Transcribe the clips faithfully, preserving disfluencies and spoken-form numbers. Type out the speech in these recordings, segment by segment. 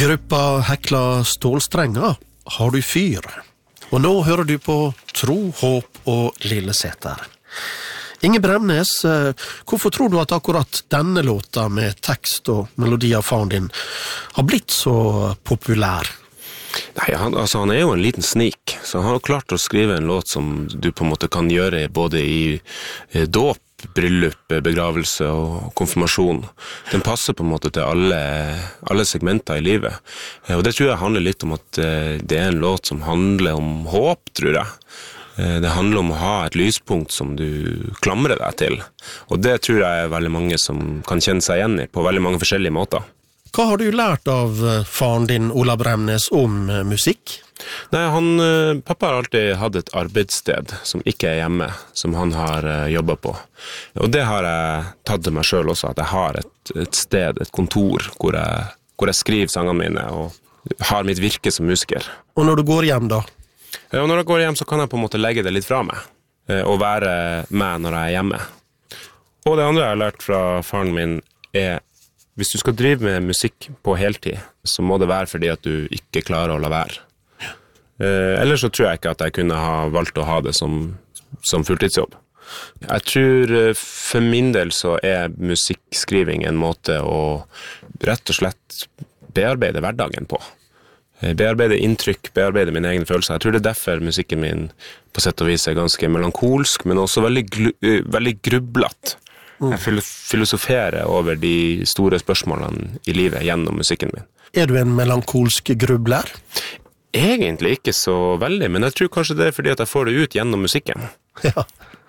Gruppa Hekla Stålstrenger har du fyr. Og nå hører du på Tro, Håp og Lilleseter. Inge Bremnes, hvorfor tror du at akkurat denne låta med tekst og melodi av faren din har blitt så populær? Nei, han, altså, han er jo en liten snik, så han har jo klart å skrive en låt som du på en måte kan gjøre både i eh, dåp, bryllup, begravelse og konfirmasjon. Den passer på en måte til alle, alle segmenter i livet. Eh, og det tror jeg handler litt om at eh, det er en låt som handler om håp, tror jeg. Eh, det handler om å ha et lyspunkt som du klamrer deg til. Og det tror jeg er veldig mange som kan kjenne seg igjen i på veldig mange forskjellige måter. Hva har du lært av faren din, Ola Bremnes, om musikk? Nei, han, pappa har alltid hatt et arbeidssted som ikke er hjemme, som han har jobbet på. Og det har jeg tatt til meg selv også, at jeg har et, et sted, et kontor, hvor jeg, hvor jeg skriver sangene mine og har mitt virke som musiker. Og når du går hjem da? Og når jeg går hjem så kan jeg på en måte legge det litt fra meg, og være med når jeg er hjemme. Og det andre jeg har lært fra faren min er hvis du skal drive med musikk på heltid, så må det være fordi at du ikke klarer å la være. Eh, ellers så tror jeg ikke at jeg kunne ha valgt å ha det som, som fulltidsjobb. Jeg tror for min del så er musikkskriving en måte å rett og slett bearbeide hverdagen på. Bearbeide inntrykk, bearbeide mine egne følelser. Jeg tror det er derfor musikken min på sett og vis er ganske melankolsk, men også veldig, veldig grublet. Jeg filosoferer over de store spørsmålene i livet gjennom musikken min. Er du en melankolsk grubler? Egentlig ikke så veldig, men jeg tror kanskje det er fordi at jeg får det ut gjennom musikken. Ja.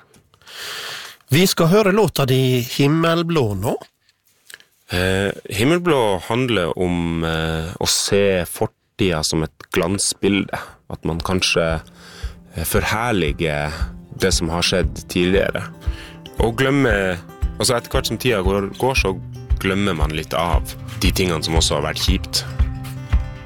Vi skal høre låta di Himmelblå nå. Eh, Himmelblå handler om eh, å se fortida som et glansbilde. At man kanskje eh, forherliger det som har skjedd tidligere. Og glemme Altså etter hvert som tida går, går, så glemmer man litt av de tingene som også har vært kjipt.